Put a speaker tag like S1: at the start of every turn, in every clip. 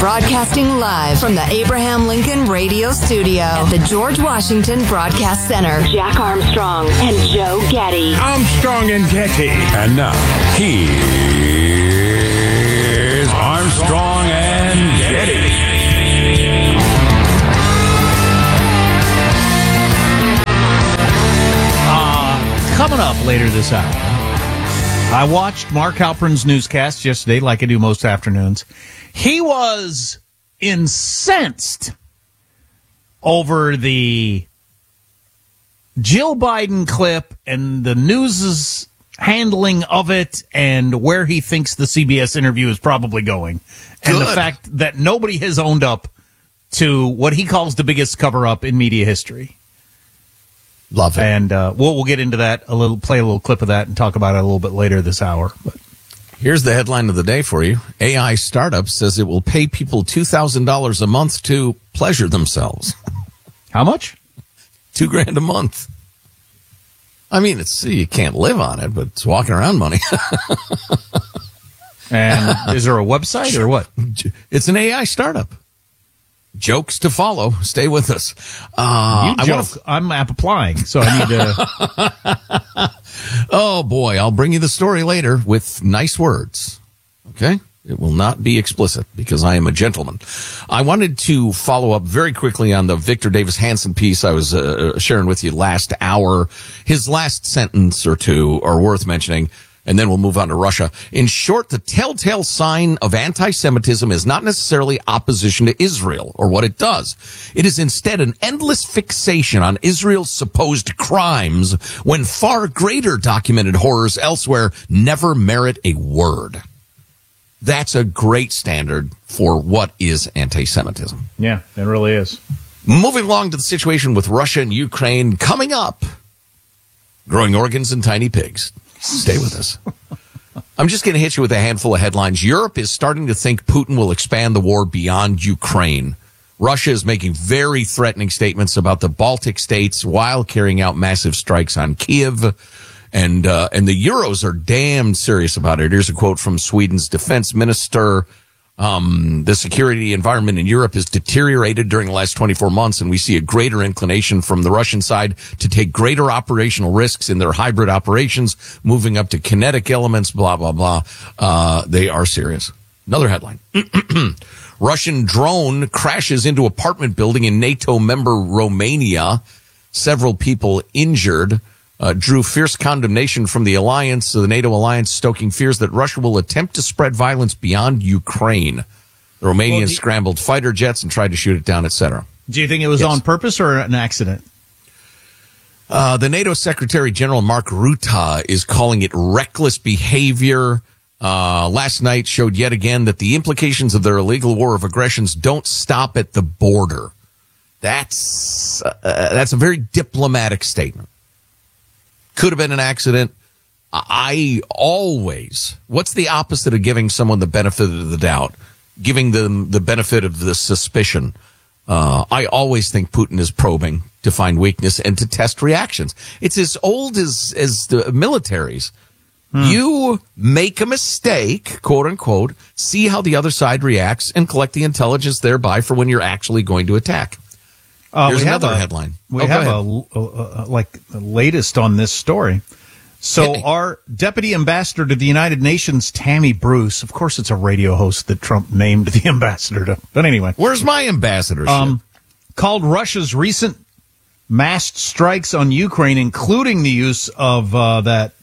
S1: Broadcasting live from the Abraham Lincoln Radio Studio at the George Washington Broadcast Center. Jack Armstrong and Joe Getty.
S2: Armstrong and Getty.
S3: And now, here's Armstrong and Getty.
S2: Coming up later this hour, I watched Mark Halperin's newscast yesterday, like I do most afternoons. He was incensed over the Jill Biden clip and the news's handling of it and where he thinks the CBS interview is probably going. And the fact that nobody has owned up to what he calls the biggest cover-up in media history.
S4: Love it.
S2: And we'll get into that play a little clip of that and talk about it a little bit later this hour. But
S4: here's the headline of the day for you. AI startup says it will pay people $2,000 a month to pleasure themselves.
S2: How much?
S4: $2,000 a month. I mean, you can't live on it, but it's walking around money.
S2: And is there a website or what?
S4: It's an AI startup. Jokes to follow. Stay with us.
S2: You joke. I'm applying, so I need to.
S4: Oh, boy. I'll bring you the story later with nice words. Okay? It will not be explicit because I am a gentleman. I wanted to follow up very quickly on the Victor Davis Hanson piece I was sharing with you last hour. His last sentence or two are worth mentioning. And then we'll move on to Russia. In short, the telltale sign of anti-Semitism is not necessarily opposition to Israel or what it does. It is instead an endless fixation on Israel's supposed crimes when far greater documented horrors elsewhere never merit a word. That's a great standard for what is anti-Semitism.
S2: Yeah, it really is.
S4: Moving along to the situation with Russia and Ukraine coming up. Growing organs and tiny pigs. Stay with us. I'm just going to hit you with a handful of headlines. Europe is starting to think Putin will expand the war beyond Ukraine. Russia is making very threatening statements about the Baltic states while carrying out massive strikes on Kiev. And the Euros are damn serious about it. Here's a quote from Sweden's defense minister. The security environment in Europe has deteriorated during the last 24 months, and we see a greater inclination from the Russian side to take greater operational risks in their hybrid operations, moving up to kinetic elements, blah, blah, blah. They are serious. Another headline. Russian drone crashes into apartment building in NATO member Romania. Several people injured. Drew fierce condemnation from the alliance, the NATO alliance, stoking fears that Russia will attempt to spread violence beyond Ukraine. The Romanians scrambled fighter jets and tried to shoot it down, etc.
S2: Do you think it was on purpose or an accident?
S4: The NATO Secretary General Mark Rutte is calling it reckless behavior. Last night showed yet again that the implications of their illegal war of aggressions don't stop at the border. That's a very diplomatic statement. Could have been an accident. What's the opposite of giving someone the benefit of the doubt? Giving them the benefit of the suspicion. I always think Putin is probing to find weakness and to test reactions. It's as old as the militaries. You make a mistake, quote unquote, see how the other side reacts and collect the intelligence thereby for when you're actually going to attack. Here's another headline.
S2: We have the latest on this story. So our deputy ambassador to the United Nations, Tammy Bruce, of course it's a radio host that Trump named the ambassador to. But anyway.
S4: Where's my ambassadorship?
S2: Called Russia's recent massed strikes on Ukraine, including the use of that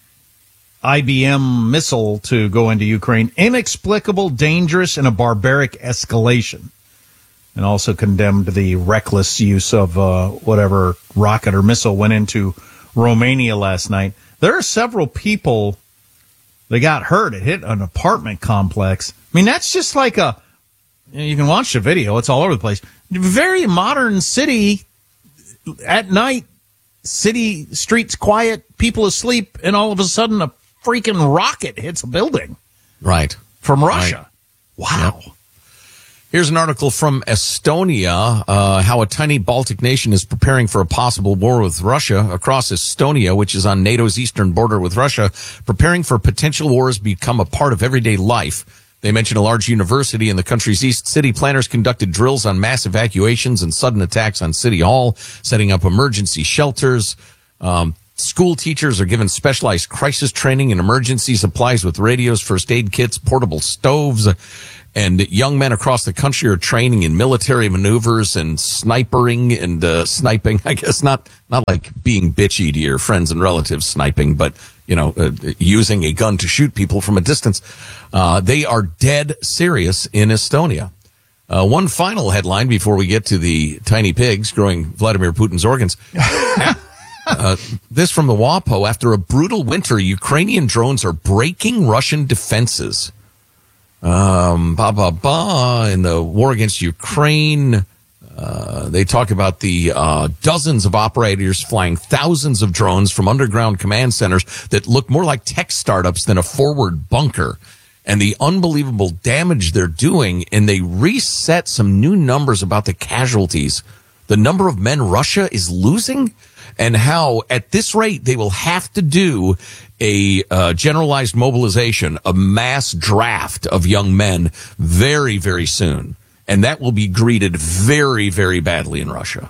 S2: IBM missile to go into Ukraine, inexplicable, dangerous, and a barbaric escalation. And also condemned the reckless use of whatever rocket or missile went into Romania last night. There are several people that got hurt. It hit an apartment complex. I mean, that's just like you can watch the video. It's all over the place. Very modern city at night, city streets quiet, people asleep, and all of a sudden a freaking rocket hits a building.
S4: Right.
S2: From Russia. Right. Wow.
S4: Yep. Here's an article from Estonia, how a tiny Baltic nation is preparing for a possible war with Russia. Across Estonia, which is on NATO's eastern border with Russia, preparing for potential wars become a part of everyday life. They mention a large university in the country's east. City planners conducted drills on mass evacuations and sudden attacks on City Hall, setting up emergency shelters. School teachers are given specialized crisis training in emergency supplies with radios, first aid kits, portable stoves. And young men across the country are training in military maneuvers and sniping and sniping. I guess not like being bitchy to your friends and relatives sniping, but, using a gun to shoot people from a distance. They are dead serious in Estonia. One final headline before we get to the tiny pigs growing Vladimir Putin's organs. This from the WAPO. After a brutal winter, Ukrainian drones are breaking Russian defenses. In the war against Ukraine, they talk about the dozens of operators flying thousands of drones from underground command centers that look more like tech startups than a forward bunker, and the unbelievable damage they're doing. And they reset some new numbers about the casualties, the number of men Russia is losing, and how at this rate they will have to do a generalized mobilization, a mass draft of young men very, very soon. And that will be greeted very, very badly in Russia.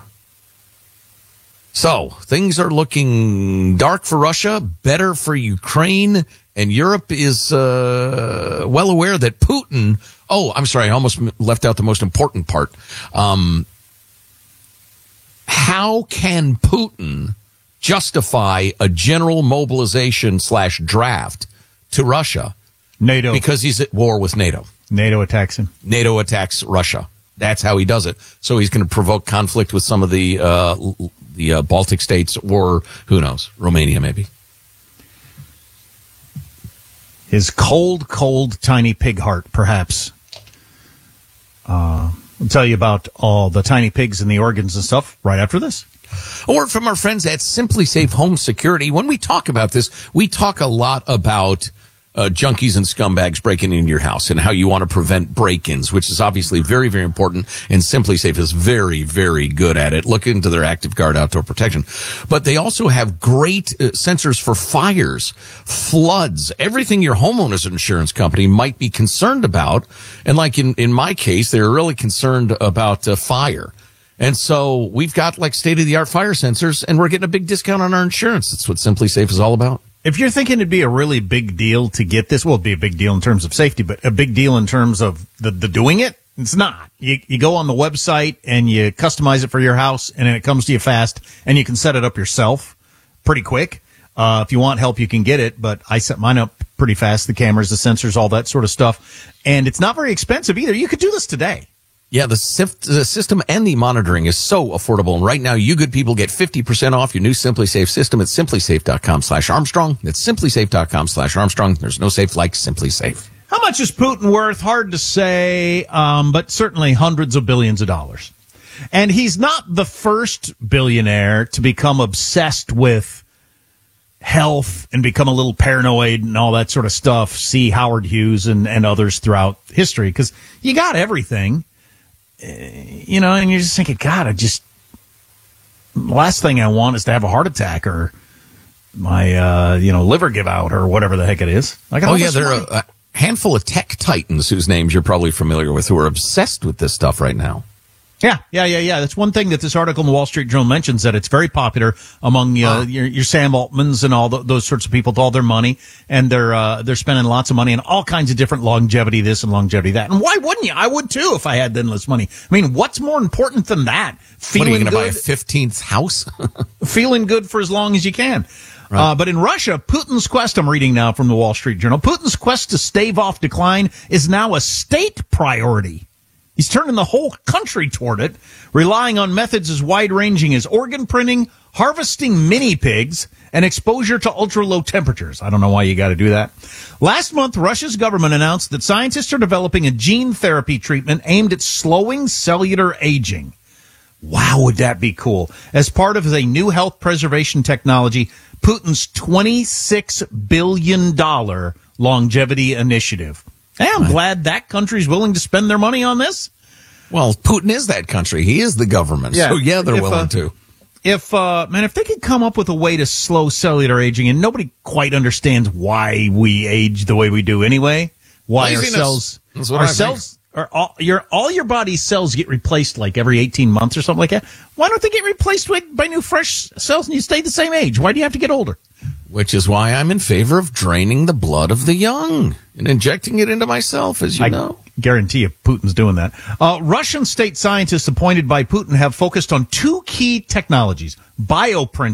S4: So things are looking dark for Russia, better for Ukraine, and Europe is well aware that Putin... Oh, I'm sorry, I almost left out the most important part. How can Putin justify a general mobilization / draft to Russia?
S2: NATO.
S4: Because he's at war with NATO.
S2: NATO attacks him.
S4: NATO attacks Russia. That's how he does it. So he's going to provoke conflict with some of the Baltic states, or who knows, Romania maybe.
S2: His cold, cold, tiny pig heart, perhaps. I'll tell you about all the tiny pigs and the organs and stuff right after this.
S4: Or from our friends at Simply Safe Home Security. When we talk about this, we talk a lot about junkies and scumbags breaking into your house and how you want to prevent break-ins, which is obviously very, very important. And Simply Safe is very, very good at it. Look into their Active Guard outdoor protection. But they also have great sensors for fires, floods, everything your homeowner's insurance company might be concerned about. And like in my case, they're really concerned about fire. And so we've got like state-of-the-art fire sensors, and we're getting a big discount on our insurance. That's what Simply Safe is all about.
S2: If you're thinking it'd be a really big deal to get this, well, it'd be a big deal in terms of safety, but a big deal in terms of the doing it, it's not. You go on the website and you customize it for your house, and it comes to you fast, and you can set it up yourself pretty quick. If you want help, you can get it, but I set mine up pretty fast, the cameras, the sensors, all that sort of stuff. And it's not very expensive either. You could do this today.
S4: Yeah, the system and the monitoring is so affordable. And right now, you good people get 50% off your new Simply Safe system at simplysafe.com/Armstrong. That's simplysafe.com/Armstrong. There's no safe like Simply Safe.
S2: How much is Putin worth? Hard to say, but certainly hundreds of billions of dollars. And he's not the first billionaire to become obsessed with health and become a little paranoid and all that sort of stuff. See Howard Hughes and others throughout history, because you got everything. And you're just thinking, God, the last thing I want is to have a heart attack or my, liver give out or whatever the heck it is. There are
S4: a handful of tech titans whose names you're probably familiar with who are obsessed with this stuff right now.
S2: Yeah. That's one thing that this article in the Wall Street Journal mentions, that it's very popular among your Sam Altmans and all those sorts of people with all their money, and they're spending lots of money on all kinds of different longevity this and longevity that. And why wouldn't you? I would too if I had endless money. I mean, what's more important than that?
S4: What, are you going to buy a 15th house?
S2: Feeling good for as long as you can. Right. But in Russia, Putin's quest, I'm reading now from the Wall Street Journal, Putin's quest to stave off decline is now a state priority. He's turning the whole country toward it, relying on methods as wide-ranging as organ printing, harvesting mini pigs, and exposure to ultra-low temperatures. I don't know why you got to do that. Last month, Russia's government announced that scientists are developing a gene therapy treatment aimed at slowing cellular aging. Wow, would that be cool? As part of a new health preservation technology, Putin's $26 billion longevity initiative. Hey, I'm glad that country's willing to spend their money on this.
S4: Well, Putin is that country. He is the government. Yeah. So, yeah, they're willing to.
S2: If they could come up with a way to slow cellular aging, and nobody quite understands why we age the way we do anyway, why our cells
S4: That's what
S2: Our
S4: I think.
S2: cells, or all your body's cells get replaced like every 18 months or something like that. Why don't they get replaced by new fresh cells and you stay the same age? Why do you have to get older?
S4: Which is why I'm in favor of draining the blood of the young and injecting it into myself, as you know.
S2: Guarantee you Putin's doing that. Russian state scientists appointed by Putin have focused on two key technologies: bioprinting